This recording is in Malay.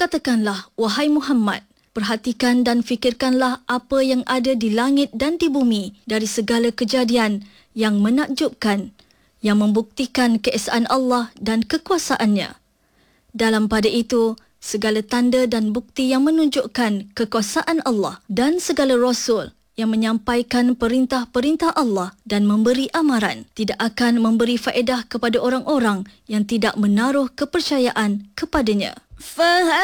Katakanlah, wahai Muhammad, perhatikan dan fikirkanlah apa yang ada di langit dan di bumi dari segala kejadian yang menakjubkan, yang membuktikan keesaan Allah dan kekuasaannya. Dalam pada itu, segala tanda dan bukti yang menunjukkan kekuasaan Allah dan segala rasul yang menyampaikan perintah-perintah Allah dan memberi amaran tidak akan memberi faedah kepada orang-orang yang tidak menaruh kepercayaan kepadanya.